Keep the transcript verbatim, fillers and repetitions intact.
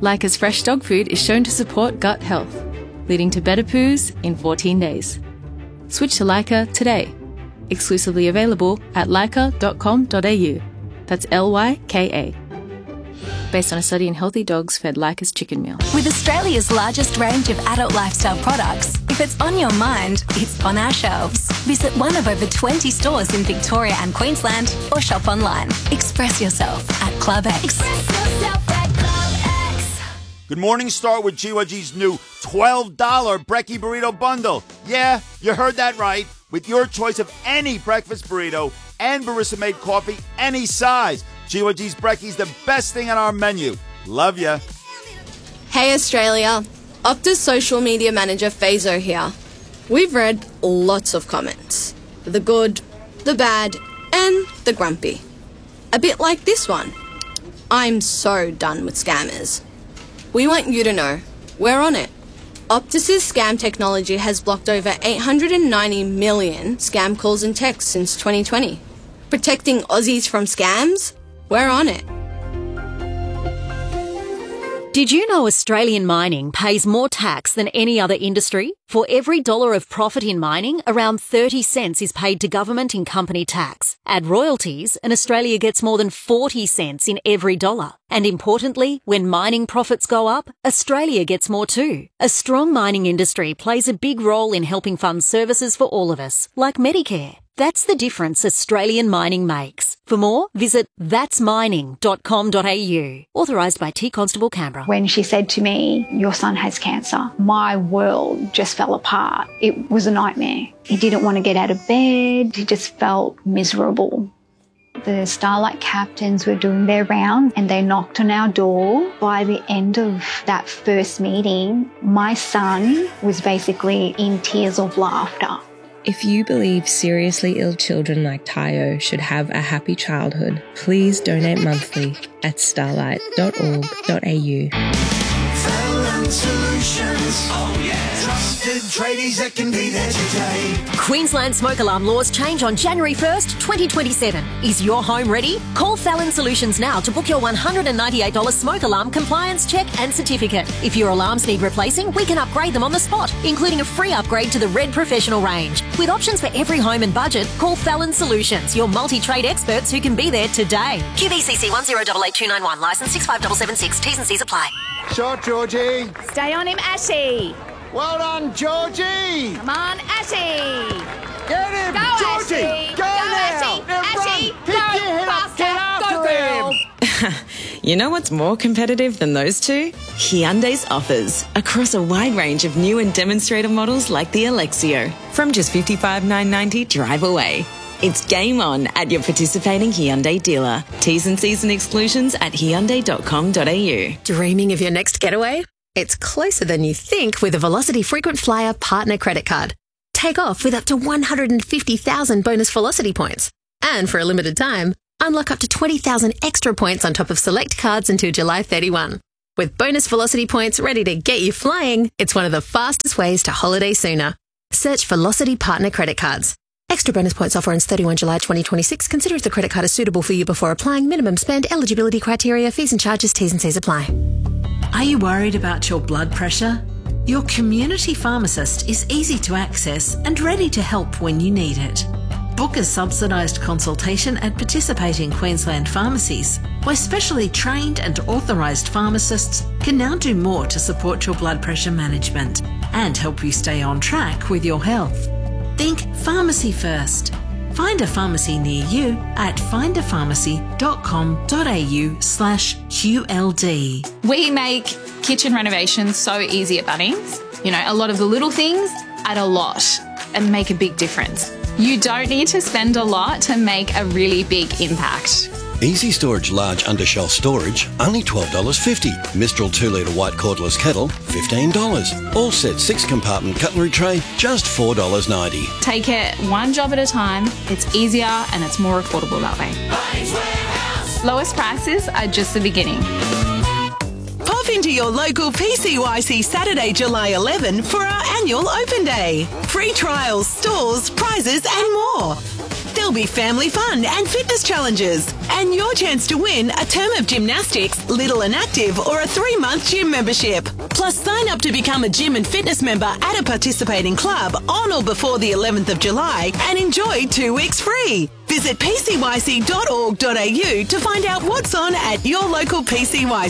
Leica's fresh dog food is shown to support gut health, leading to better poos in fourteen days. Switch to Leica today. Exclusively available at leica dot com dot a u. That's L Y K A. Based on a study in healthy dogs fed Leica's chicken meal. With Australia's largest range of adult lifestyle products, if it's on your mind, it's on our shelves. Visit one of over twenty stores in Victoria and Queensland or shop online. Express yourself at Club X. Express yourself at Club X. Good morning, start with G Y G's new twelve dollars Brekkie Burrito Bundle. Yeah, you heard that right. With your choice of any breakfast burrito and barista-made coffee, any size. G Y G's Brekkie's the best thing on our menu. Love ya. Hey Australia, Optus social media manager Fazo here. We've read lots of comments. The good, the bad, and the grumpy. A bit like this one. I'm so done with scammers. We want you to know, we're on it. Optus's scam technology has blocked over eight hundred ninety million scam calls and texts since twenty twenty. Protecting Aussies from scams? We're on it. Did you know Australian mining pays more tax than any other industry? For every dollar of profit in mining, around thirty cents is paid to government in company tax. Add royalties, and Australia gets more than forty cents in every dollar. And importantly, when mining profits go up, Australia gets more too. A strong mining industry plays a big role in helping fund services for all of us, like Medicare. That's the difference Australian mining makes. For more, visit that's mining dot com dot a u. Authorised by T Constable Canberra. When she said to me, your son has cancer, my world just fell apart. It was a nightmare. He didn't want to get out of bed. He just felt miserable. The Starlight captains were doing their round and they knocked on our door. By the end of that first meeting, my son was basically in tears of laughter. If you believe seriously ill children like Tayo should have a happy childhood, please donate monthly at starlight dot org dot a u. Solutions. Oh yeah. Trusted tradies that can be there today. Queensland smoke alarm laws change on January first, twenty twenty-seven. Is your home ready? Call Fallon Solutions now to book your one hundred ninety-eight dollars smoke alarm compliance check and certificate. If your alarms need replacing, we can upgrade them on the spot, including a free upgrade to the Red Professional range. With options for every home and budget, call Fallon Solutions, your multi-trade experts who can be there today. Q B C C one zero eight eight two nine one, licence six five seven seven six, T's and C's apply. Shot, Georgie. Stay on him, Ashy. Well done, Georgie. Come on, Ashy. Get him, Go, Georgie. Ashy. Go, Go now. Ashy. Now Ashy. run. Pick Go your head up. faster. Get after Go, girl. him. You know what's more competitive than those two? Hyundai's offers across a wide range of new and demonstrator models like the Alexio from just fifty-five thousand nine hundred ninety dollars drive away. It's game on at your participating Hyundai dealer. T's and C's and exclusions at hyundai dot com dot a u. Dreaming of your next getaway? It's closer than you think with a Velocity Frequent Flyer Partner Credit Card. Take off with up to one hundred fifty thousand bonus Velocity points. And for a limited time, unlock up to twenty thousand extra points on top of select cards until July thirty-first. With bonus Velocity points ready to get you flying, it's one of the fastest ways to holiday sooner. Search Velocity Partner Credit Cards. Extra bonus points offer ends thirty-first of July twenty twenty-six. Consider if the credit card is suitable for you before applying. Minimum spend, eligibility criteria, fees and charges, T's and C's apply. Are you worried about your blood pressure? Your community pharmacist is easy to access and ready to help when you need it. Book a subsidised consultation at participating Queensland pharmacies, where specially trained and authorised pharmacists can now do more to support your blood pressure management and help you stay on track with your health. Think pharmacy first. Find a pharmacy near you at find a pharmacy dot com dot a u slash Q L D. We make kitchen renovations so easy at Bunnings. You know, a lot of the little things add a lot and make a big difference. You don't need to spend a lot to make a really big impact. Easy Storage Large Undershelf Storage, only twelve dollars fifty. Mistral two litre White Cordless Kettle, fifteen dollars. All set six compartment cutlery tray, just four dollars ninety. Take it one job at a time. It's easier and it's more affordable that way. Lowest prices are just the beginning. Pop into your local P C Y C Saturday, July eleventh for our annual Open Day. Free trials, stores, prizes and more. There'll be family fun and fitness challenges. And your chance to win a term of gymnastics, Little and Active, or a three-month gym membership. Plus, sign up to become a gym and fitness member at a participating club on or before the eleventh of July and enjoy two weeks free. Visit p c y c dot org dot a u to find out what's on at your local P C Y C.